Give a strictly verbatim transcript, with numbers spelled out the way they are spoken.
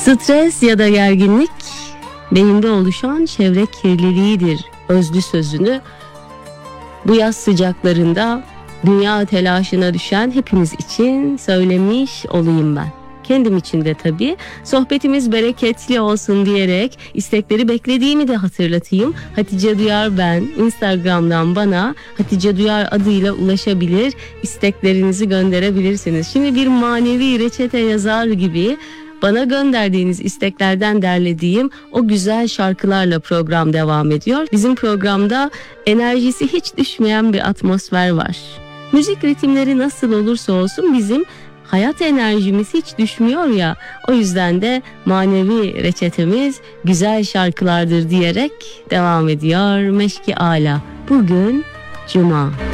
Stres ya da gerginlik beyinde oluşan çevre kirliliğidir özlü sözünü bu yaz sıcaklarında dünya telaşına düşen hepimiz için söylemiş olayım ben. Kendim için de tabii. Sohbetimiz bereketli olsun diyerek istekleri beklediğimi de hatırlatayım. Hatice Duyar ben. Instagram'dan bana Hatice Duyar adıyla ulaşabilir, isteklerinizi gönderebilirsiniz. Şimdi bir manevi reçete yazar gibi bana gönderdiğiniz isteklerden derlediğim o güzel şarkılarla program devam ediyor. Bizim programda enerjisi hiç düşmeyen bir atmosfer var. Müzik ritimleri nasıl olursa olsun bizim hayat enerjimiz hiç düşmüyor ya. O yüzden de manevi reçetemiz güzel şarkılardır diyerek devam ediyor. Meşki Ala. Bugün Cuma.